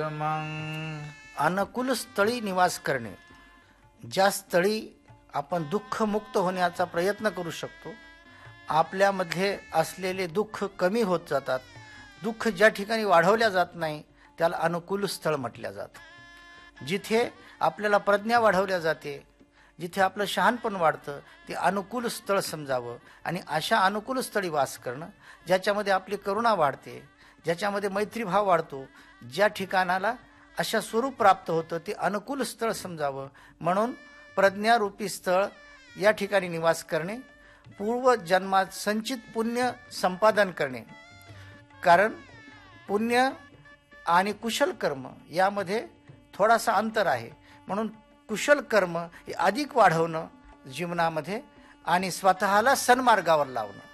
मग अनुकूल स्थळी निवास करणे, ज्या स्थळी आपण दुःखमुक्त होण्याचा प्रयत्न करू शकतो, आपल्यामध्ये असलेले दुःख कमी होत जातात, दुःख ज्या ठिकाणी वाढवल्या जात नाही त्याला अनुकूल स्थळ म्हटल्या जातं. जिथे आपल्याला प्रज्ञा वाढवल्या जाते, जिथे आपलं शहाणपण वाढतं, ते अनुकूल स्थळ समजावं आणि अशा अनुकूल स्थळी वास करणं, ज्याच्यामध्ये आपली करुणा वाढते, ज्याच्यामध्ये मैत्रीभाव वाढतो, ज्या ठिकाणाला अशा स्वरूप प्राप्त होतं ते अनुकूल स्थळ समजावं. म्हणून प्रज्ञारूपी स्थळ या ठिकाणी निवास करणे, पूर्वजन्मात संचित पुण्य संपादन करणे. कारण पुण्य आणि कुशल कर्म यामध्ये थोडासा अंतर आहे, म्हणून कुशल कर्म हे अधिक वाढवणं जीवनामध्ये आणि स्वतःला सन्मार्गावर लावणं.